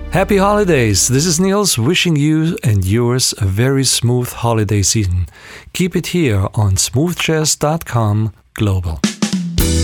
Happy holidays! This is Niels wishing you and yours a very smooth holiday season. Keep it here on smoothjazz.com global.